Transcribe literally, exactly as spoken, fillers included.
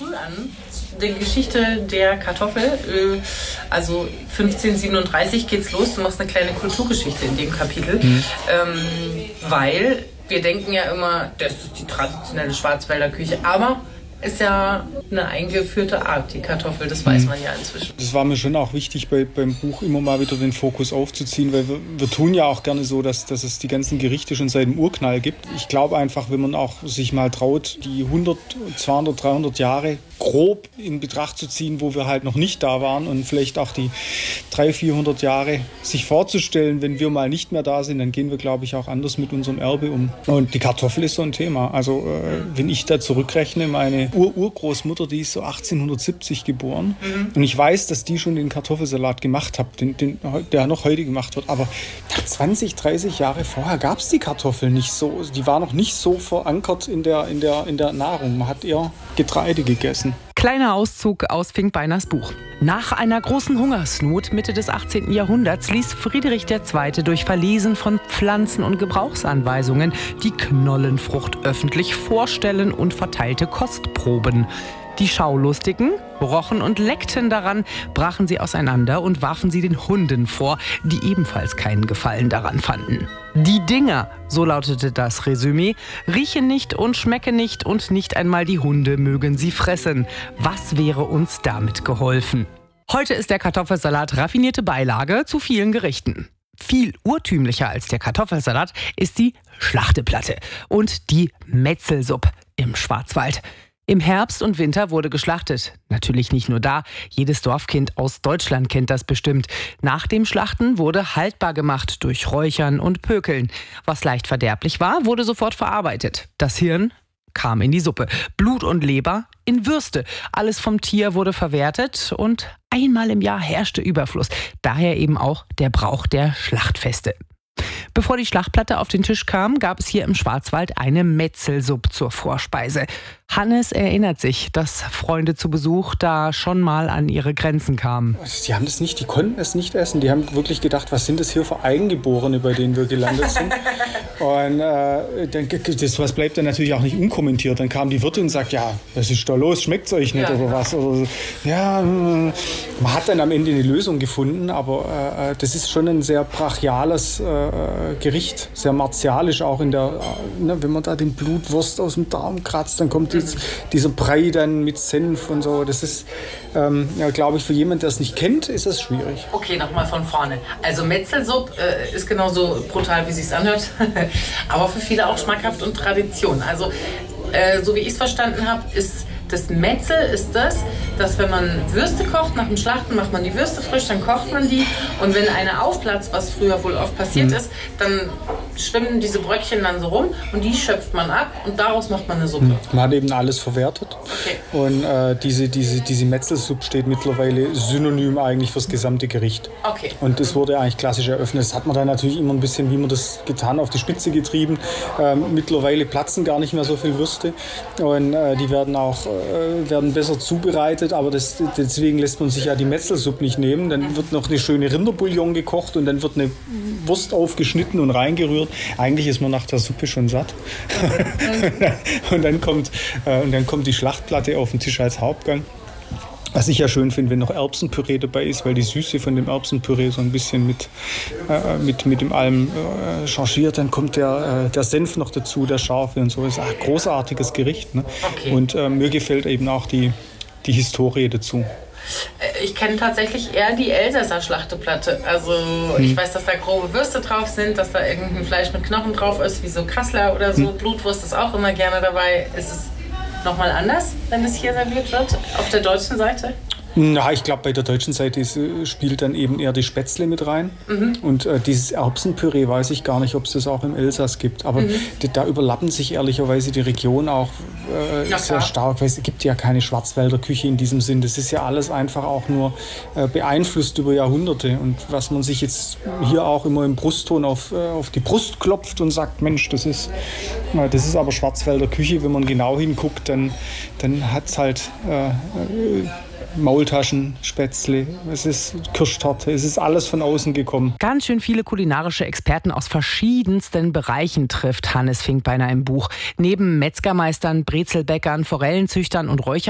früh an. Die Geschichte der Kartoffel, also fünfzehnhundertsiebenunddreißig geht's los. Du machst eine kleine Kulturgeschichte in dem Kapitel, mhm. ähm, weil wir denken ja immer, das ist die traditionelle Schwarzwälder Küche, aber ist ja eine eingeführte Art, die Kartoffel, das weiß man ja inzwischen. Das war mir schon auch wichtig, bei, beim Buch immer mal wieder den Fokus aufzuziehen, weil wir, wir tun ja auch gerne so, dass, dass es die ganzen Gerichte schon seit dem Urknall gibt. Ich glaube einfach, wenn man auch sich mal traut, die hundert, zweihundert, dreihundert Jahre grob in Betracht zu ziehen, wo wir halt noch nicht da waren und vielleicht auch die dreihundert, vierhundert Jahre sich vorzustellen, wenn wir mal nicht mehr da sind, dann gehen wir, glaube ich, auch anders mit unserem Erbe um. Und die Kartoffel ist so ein Thema. Also äh, wenn ich da zurückrechne, meine Ur-Urgroßmutter, die ist so achtzehnhundertsiebzig geboren. Mhm. Und ich weiß, dass die schon den Kartoffelsalat gemacht hat, den, den, der noch heute gemacht wird. Aber zwanzig, dreißig Jahre vorher gab es die Kartoffel nicht so. Die war noch nicht so verankert in der, in der, in der Nahrung. Man hat eher Getreide gegessen. Kleiner Auszug aus Finkbeiners Buch. Nach einer großen Hungersnot Mitte des achtzehnten Jahrhunderts ließ Friedrich der Zweite durch Verlesen von Pflanzen- und Gebrauchsanweisungen die Knollenfrucht öffentlich vorstellen und verteilte Kostproben. Die Schaulustigen rochen und leckten daran, brachen sie auseinander und warfen sie den Hunden vor, die ebenfalls keinen Gefallen daran fanden. Die Dinger, so lautete das Resümee, riechen nicht und schmecken nicht und nicht einmal die Hunde mögen sie fressen. Was wäre uns damit geholfen? Heute ist der Kartoffelsalat raffinierte Beilage zu vielen Gerichten. Viel urtümlicher als der Kartoffelsalat ist die Schlachteplatte und die Metzelsuppe im Schwarzwald. Im Herbst und Winter wurde geschlachtet. Natürlich nicht nur da. Jedes Dorfkind aus Deutschland kennt das bestimmt. Nach dem Schlachten wurde haltbar gemacht durch Räuchern und Pökeln. Was leicht verderblich war, wurde sofort verarbeitet. Das Hirn kam in die Suppe. Blut und Leber in Würste. Alles vom Tier wurde verwertet und einmal im Jahr herrschte Überfluss. Daher eben auch der Brauch der Schlachtfeste. Bevor die Schlachtplatte auf den Tisch kam, gab es hier im Schwarzwald eine Metzelsuppe zur Vorspeise. Hannes erinnert sich, dass Freunde zu Besuch da schon mal an ihre Grenzen kamen. Die haben das nicht, die konnten es nicht essen. Die haben wirklich gedacht, was sind das hier für Eingeborene, bei denen wir gelandet sind. Und äh, dann, das was bleibt dann natürlich auch nicht unkommentiert. Dann kam die Wirtin und sagt, ja, was ist da los, schmeckt's euch nicht, ja, oder was? Oder so. Ja, man hat dann am Ende eine Lösung gefunden, aber äh, das ist schon ein sehr brachiales äh, Gericht, sehr martialisch auch in der, äh, ne, wenn man da den Blutwurst aus dem Darm kratzt, dann kommt die dieser Brei dann mit Senf und so, das ist, ähm, ja, glaube ich, für jemanden, der es nicht kennt, ist das schwierig. Okay, nochmal von vorne. Also Metzelsuppe äh, ist genauso brutal, wie sie es anhört, aber für viele auch schmackhaft und Tradition. Also, äh, so wie ich es verstanden habe, ist das Metzel ist das, dass wenn man Würste kocht, nach dem Schlachten macht man die Würste frisch, dann kocht man die und wenn eine aufplatzt, was früher wohl oft passiert mhm. ist, dann schwimmen diese Bröckchen dann so rum und die schöpft man ab und daraus macht man eine Suppe. Mhm. Man hat eben alles verwertet. Okay. Und äh, diese, diese, diese Metzelsuppe steht mittlerweile synonym eigentlich fürs gesamte Gericht. Okay. Und das wurde eigentlich klassisch eröffnet. Das hat man dann natürlich immer ein bisschen, wie man das getan, auf die Spitze getrieben. Ähm, mittlerweile platzen gar nicht mehr so viel Würste und äh, die werden auch äh, werden besser zubereitet, aber das, deswegen lässt man sich ja die Metzelsuppe nicht nehmen. Dann wird noch eine schöne Rinderbouillon gekocht und dann wird eine Wurst aufgeschnitten und reingerührt. Eigentlich ist man nach der Suppe schon satt. und, dann kommt, äh, und dann kommt die Schlachtplatte auf den Tisch als Hauptgang. Was ich ja schön finde, wenn noch Erbsenpüree dabei ist, weil die Süße von dem Erbsenpüree so ein bisschen mit, äh, mit, mit dem Alm äh, changiert. Dann kommt der, äh, der Senf noch dazu, der scharfe und so. Das ist ein großartiges Gericht. Ne? Okay. Und äh, mir gefällt eben auch die, die Historie dazu. Ich kenne tatsächlich eher die Elsässer Schlachteplatte. Also hm. ich weiß, dass da grobe Würste drauf sind, dass da irgendein Fleisch mit Knochen drauf ist, wie so Kassler oder so. Hm. Blutwurst ist auch immer gerne dabei. Ist es nochmal anders, wenn es hier serviert wird, auf der deutschen Seite? Na, ich glaube, bei der deutschen Seite ist, spielt dann eben eher die Spätzle mit rein. Mhm. Und äh, dieses Erbsenpüree weiß ich gar nicht, ob es das auch im Elsass gibt. Aber mhm. da, da überlappen sich ehrlicherweise die Region auch äh, ja, sehr stark. Weil es gibt ja keine Schwarzwälder Küche in diesem Sinn. Das ist ja alles einfach auch nur äh, beeinflusst über Jahrhunderte. Und was man sich jetzt hier auch immer im Brustton auf, äh, auf die Brust klopft und sagt, Mensch, das ist, äh, das ist aber Schwarzwälder Küche. Wenn man genau hinguckt, dann, dann hat es halt äh, äh, Maultaschen, Spätzle, es ist Kirschtorte, es ist alles von außen gekommen. Ganz schön viele kulinarische Experten aus verschiedensten Bereichen trifft Hannes Finkbeiner im Buch. Neben Metzgermeistern, Brezelbäckern, Forellenzüchtern und Räuchern